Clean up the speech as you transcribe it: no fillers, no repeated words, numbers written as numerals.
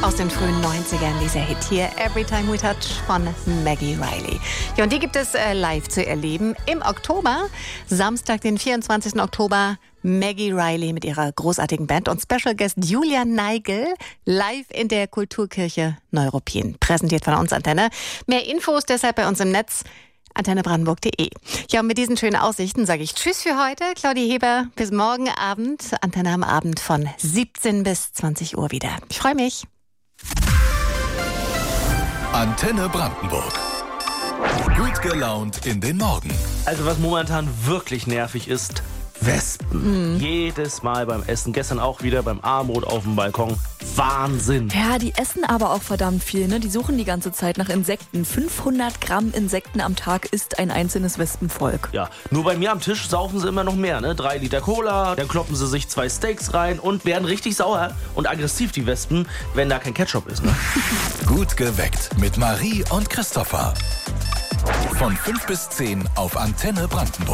Aus den frühen 90ern, dieser Hit hier, Every Time We Touch von Maggie Reilly. Ja, und die gibt es live zu erleben im Oktober, Samstag, den 24. Oktober, Maggie Reilly mit ihrer großartigen Band und Special Guest Julia Neigel live in der Kulturkirche Neuruppin. Präsentiert von uns Antenne. Mehr Infos deshalb bei uns im Netz. AntenneBrandenburg.de. Ja, und mit diesen schönen Aussichten sage ich Tschüss für heute. Claudia Heber, bis morgen Abend. Antenne am Abend von 17 bis 20 Uhr wieder. Ich freue mich. Antenne Brandenburg. Gut gelaunt in den Morgen. Also was momentan wirklich nervig ist, Wespen. Jedes Mal beim Essen, gestern auch wieder beim Abendbrot auf dem Balkon. Wahnsinn. Ja, die essen aber auch verdammt viel, ne? Die suchen die ganze Zeit nach Insekten. 500 Gramm Insekten am Tag isst ein einzelnes Wespenvolk. Ja, nur bei mir am Tisch saufen sie immer noch mehr, ne? 3 Liter Cola, dann kloppen sie sich 2 Steaks rein und werden richtig sauer und aggressiv, die Wespen, wenn da kein Ketchup ist, ne? Gut geweckt mit Marie und Christopher. Von 5 bis 10 auf Antenne Brandenburg.